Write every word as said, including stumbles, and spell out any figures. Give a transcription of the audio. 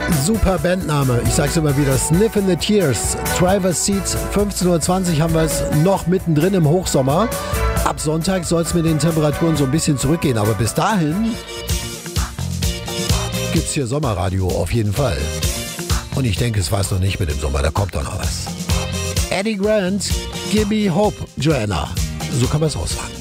Super Bandname. Ich sag's immer wieder. Sniff in the Tears. Driver's Seat. fünfzehn Uhr zwanzig haben wir es noch mittendrin im Hochsommer. Ab Sonntag soll es mit den Temperaturen so ein bisschen zurückgehen. Aber bis dahin gibt's hier Sommerradio auf jeden Fall. Und ich denke, es war's noch nicht mit dem Sommer. Da kommt doch noch was. Eddie Grant, Give Me Hope, Joanna. So kann man es aussagen.